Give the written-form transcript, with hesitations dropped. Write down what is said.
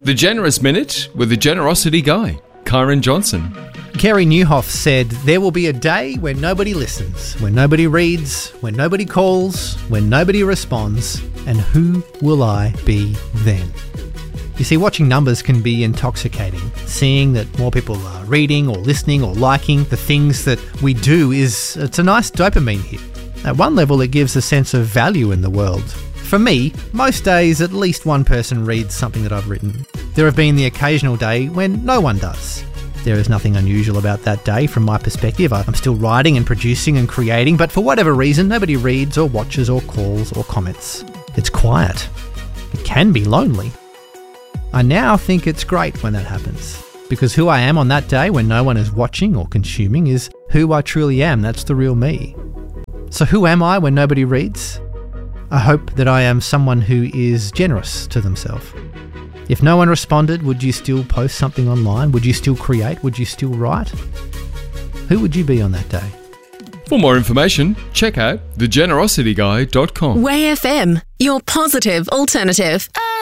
The Generous Minute with the Generosity Guy, Kyron Johnson. Kerry Newhoff said, "There will be a day when nobody listens, when nobody reads, when nobody calls, when nobody responds, and who will I be then?" You see, watching numbers can be intoxicating. Seeing that more people are reading or listening or liking the things that we do it's a nice dopamine hit. At one level, it gives a sense of value in the world. For me, most days at least one person reads something that I've written. There have been the occasional day when no one does. There is nothing unusual about that day from my perspective. I'm still writing and producing and creating, but for whatever reason, nobody reads or watches or calls or comments. It's quiet. It can be lonely. I now think it's great when that happens, because who I am on that day when no one is watching or consuming is who I truly am. That's the real me. So who am I when nobody reads? I hope that I am someone who is generous to themselves. If no one responded, would you still post something online? Would you still create? Would you still write? Who would you be on that day? For more information, check out thegenerosityguy.com. Way FM, your positive alternative.